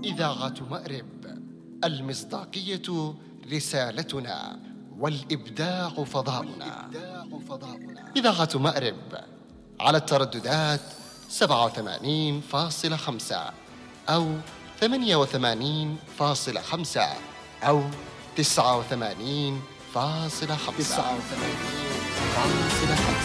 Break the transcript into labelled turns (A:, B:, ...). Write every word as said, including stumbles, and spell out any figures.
A: إذاعة مأرب، المصداقية رسالتنا والإبداع فضاؤنا. إذاعة مأرب على الترددات سبعة وثمانين فاصلة خمسة أو ثمانية وثمانين فاصلة خمسة أو تسعة وثمانين فاصلة خمسة.